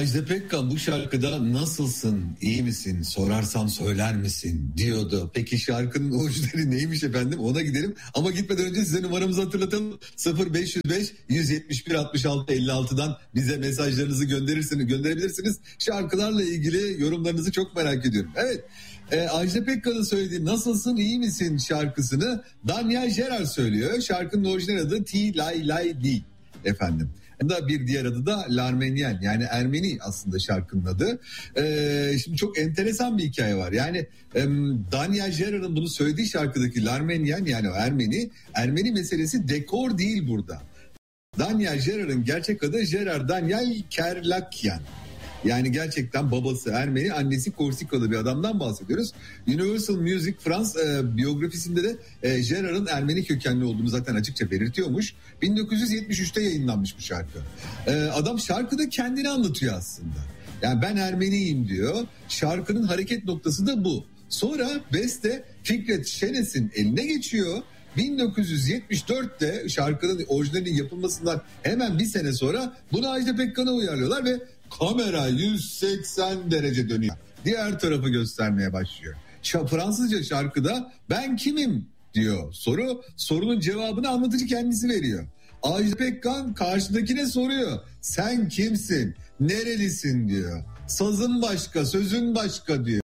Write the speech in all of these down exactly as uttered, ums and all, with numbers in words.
Ajda Pekkan bu şarkıda nasılsın, iyi misin, sorarsam söyler misin diyordu. Peki şarkının orijinali neymiş efendim, ona gidelim. Ama gitmeden önce size numaramızı hatırlatalım. sıfır beş yüz beş yüz yetmiş bir altmış altı elli altıdan bize mesajlarınızı gönderirsiniz, gönderebilirsiniz. Şarkılarla ilgili yorumlarınızı çok merak ediyorum. Evet, e, Ajda Pekkan'ın söylediği Nasılsın İyi Misin şarkısını Daniel Gerard söylüyor. Şarkının orijinal adı Ti Lay Lay Di efendim. Da bir diğer adı da L'Arménien, yani Ermeni aslında şarkının adı. Ee, şimdi çok enteresan bir hikaye var. Yani e, Daniel Gerard'ın bunu söylediği şarkıdaki L'Arménien, yani o Ermeni, Ermeni meselesi dekor değil burada. Daniel Gerard'ın gerçek adı Gerard Daniel Kerlakyan. Yani gerçekten babası Ermeni, annesi Korsikalı bir adamdan bahsediyoruz. Universal Music France e, biyografisinde de e, Gerard'ın Ermeni kökenli olduğunu zaten açıkça belirtiyormuş. bin dokuz yüz yetmiş üçte yayınlanmış bu şarkı. E, adam şarkıda kendini anlatıyor aslında. Yani ben Ermeniyim diyor. Şarkının hareket noktası da bu. Sonra beste Fikret Şenes'in eline geçiyor. bin dokuz yüz yetmiş dörtte şarkının orijinalinin yapılmasından hemen bir sene sonra bunu Ajda Pekkan'a uyarlıyorlar ve kamera yüz seksen derece dönüyor. Diğer tarafı göstermeye başlıyor. Fransızca şarkıda ben kimim diyor soru. Sorunun cevabını anlatıcı kendisi veriyor. Ajda Pekkan karşıdakine soruyor. Sen kimsin? Nerelisin diyor. Sazın başka, sözün başka diyor.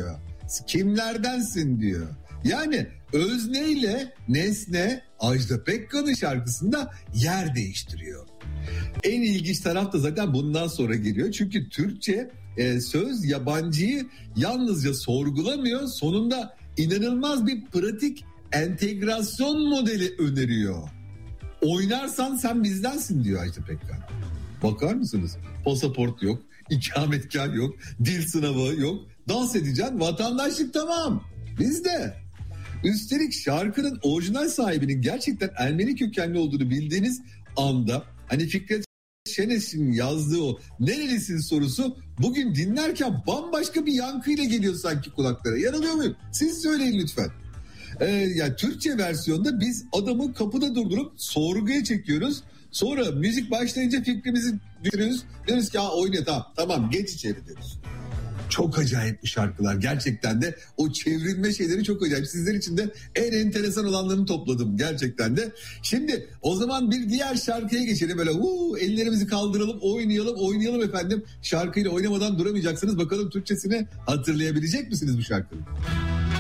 Kimlerdensin diyor. Yani özneyle nesne Ajda Pekkan'ın şarkısında yer değiştiriyor. En ilginç taraf da zaten bundan sonra geliyor. Çünkü Türkçe e, söz yabancıyı yalnızca sorgulamıyor. Sonunda inanılmaz bir pratik entegrasyon modeli öneriyor. Oynarsan sen bizdensin diyor Ajda Pekkan. Bakar mısınız? Pasaport yok, ikametgah yok, dil sınavı yok. Dans edeceksin, vatandaşlık tamam. Bizde. Üstelik şarkının orijinal sahibinin gerçekten Ermeni kökenli olduğunu bildiğiniz anda, hani Fikret Şenes'in yazdığı o nerelisin sorusu bugün dinlerken bambaşka bir yankıyla geliyor sanki kulaklara. Yanılıyor muyum? Siz söyleyin lütfen. Ee, yani Türkçe versiyonda biz adamı kapıda durdurup sorguya çekiyoruz. Sonra müzik başlayınca fikrimizi düşünüyoruz. Diyoruz ki ha oyna tamam, tamam geç içeri diyoruz. Çok acayip bir şarkılar. Gerçekten de o çevrilme şeyleri çok acayip. Sizler için de en enteresan olanlarını topladım gerçekten de. Şimdi o zaman bir diğer şarkıya geçelim. Böyle uu, ellerimizi kaldıralım, oynayalım, oynayalım efendim. Şarkıyla oynamadan duramayacaksınız. Bakalım Türkçesini hatırlayabilecek misiniz bu şarkının?